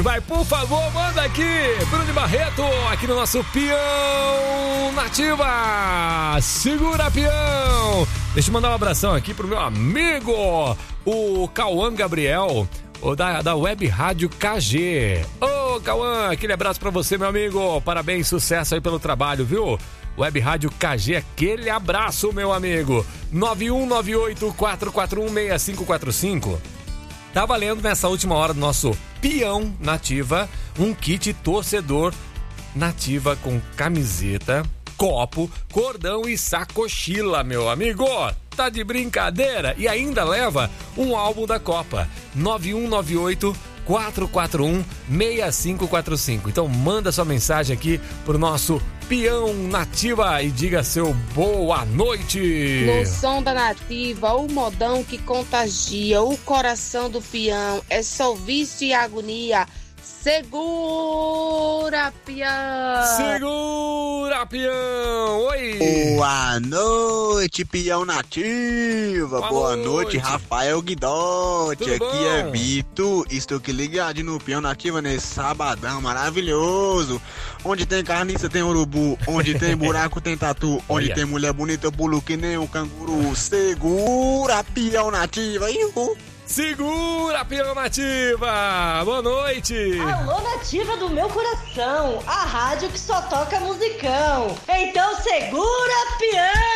Vai, por favor, manda aqui, Bruno de Barreto, aqui no nosso Peão Nativa. Segura, peão. Deixa eu mandar um abração aqui pro meu amigo, o Cauã Gabriel, da Web Rádio KG. Ô, Cauã, aquele abraço pra você, meu amigo. Parabéns, sucesso aí pelo trabalho, viu? Web Rádio KG, aquele abraço, meu amigo. 9198-441-6545. Tá valendo nessa última hora do nosso Peão Nativa um kit torcedor Nativa com camiseta, copo, cordão e sacochila, meu amigo. Tá de brincadeira? E ainda leva um álbum da Copa. 9198-441-6545. Então manda sua mensagem aqui pro nosso Peão Nativa e diga seu boa noite. No som da Nativa, o modão que contagia o coração do peão é só vício e agonia. Segura, peão! Segura, peão! Oi! Boa noite, Peão Nativa! Boa noite, Rafael Guidotti! Aqui bom? é Vitor. Estou aqui ligado no Peão Nativa nesse sabadão maravilhoso. Onde tem carniça tem urubu, onde tem buraco tem tatu, onde tem mulher bonita eu pulo que nem um canguru. Segura, Peão Nativa! Ihu. Segura, Peão Nativa! Boa noite! Alô, Nativa do meu coração! A rádio que só toca musicão! Então segura, peão!